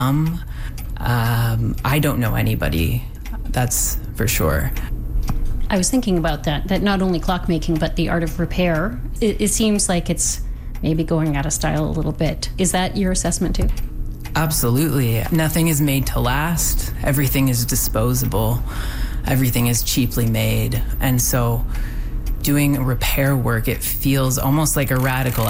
I don't know anybody, that's for sure. I was thinking about that not only clockmaking, but the art of repair. It seems like it's maybe going out of style a little bit. Is that your assessment too? Absolutely. Nothing is made to last. Everything is disposable. Everything is cheaply made. And so doing repair work, it feels almost like a radical